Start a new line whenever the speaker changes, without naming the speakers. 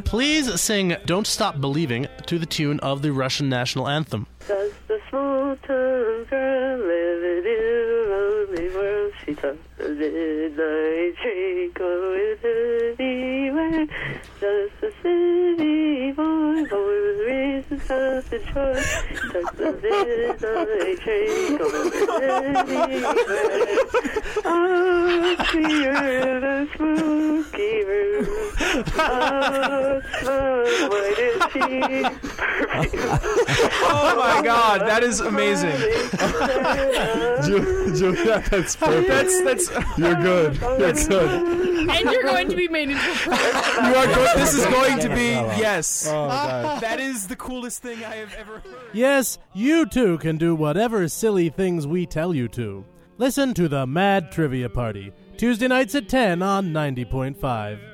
Please sing Don't Stop Believing to the tune of the Russian national anthem.
Does the small-town girl living in a lonely world? She does the midnight train going anywhere. Does the city boy born with reasons of the choice? Does the midnight train going anywhere? Oh, clear the spooky room. Oh, smoke, what is she?
Oh my God, that is amazing.
Julia, that's perfect.
That's
You're good. You're good.
And you're going to be made into a
this is going to be, yes.
Oh, God.
That is the coolest thing I have ever heard.
Yes, you too can do whatever silly things we tell you to. Listen to the Mad Trivia Party, Tuesday nights at 10 on 90.5.